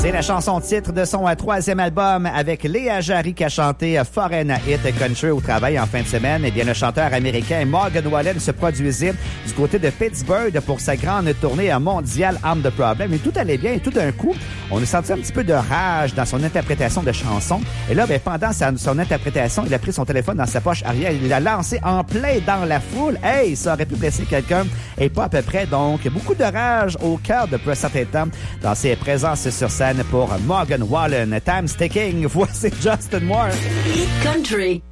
C'est la chanson titre de son troisième album avec Léa Jarry qui a chanté Foreign Hit Country au travail en fin de semaine. Eh bien, le chanteur américain Morgan Wallen se produisait du côté de Pittsburgh pour sa grande tournée mondiale I'm the Problem. Et tout allait bien et tout d'un coup, on a senti un petit peu de rage dans son interprétation de chanson. Et là, pendant son interprétation, il a pris son téléphone dans sa poche arrière. Il l'a lancé en plein dans la foule. Hey, ça aurait pu blesser quelqu'un et pas à peu près. Donc, beaucoup de rage au cœur depuis un certain temps dans ses présences sur scène pour Morgan Wallen. Time's ticking. Voici Justin Moore. Hit Country.